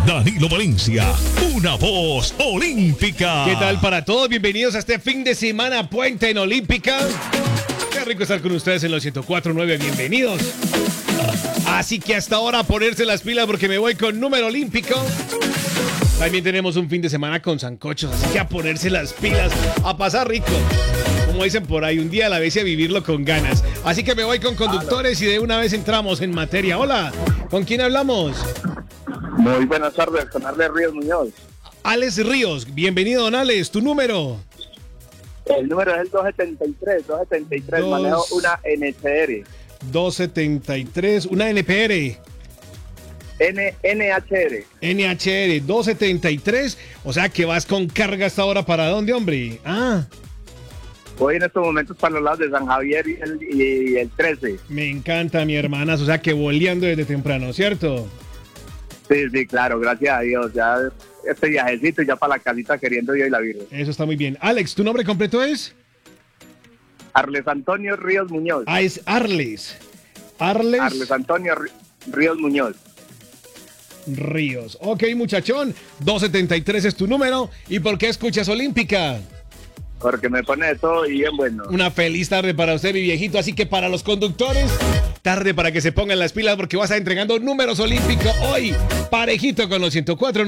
Danilo Valencia, una voz olímpica. ¿Qué tal para todos? Bienvenidos a este fin de semana puente en Olímpica. Qué rico estar con ustedes en los 104.9. Bienvenidos. Así que hasta ahora ponerse las pilas porque me voy con número olímpico. También tenemos un fin de semana con sancochos, así que a ponerse las pilas, a pasar rico. Como dicen por ahí, un día a la vez y a vivirlo con ganas. Así que me voy con conductores y de una vez entramos en materia. Hola, ¿con quién hablamos? Muy buenas tardes, con Alex Ríos Muñoz. Alex Ríos, bienvenido, don Alex. ¿Tu número? El número es el 273, manejo una NHR. 273, una NPR. NHR. NHR 273, o sea que vas con carga hasta ahora. ¿Para dónde, hombre? Voy en estos momentos para los lados de San Javier y el 13. Me encanta, mi hermana, o sea que boleando desde temprano, ¿cierto? Sí, claro, gracias a Dios. Ya este viajecito ya para la casita queriendo Dios y la Virgen. Eso está muy bien. Alex, ¿tu nombre completo es? Arles Antonio Ríos Muñoz. Es Arles. Arles Antonio Ríos Muñoz. Ríos. Ok, muchachón. 273 es tu número. ¿Y por qué escuchas Olímpica? Porque me pone de todo y bien bueno. Una feliz tarde para usted, mi viejito. Así que para los conductores, tarde para que se pongan las pilas porque vas a entregando números olímpicos hoy. Parejito con los 104.9.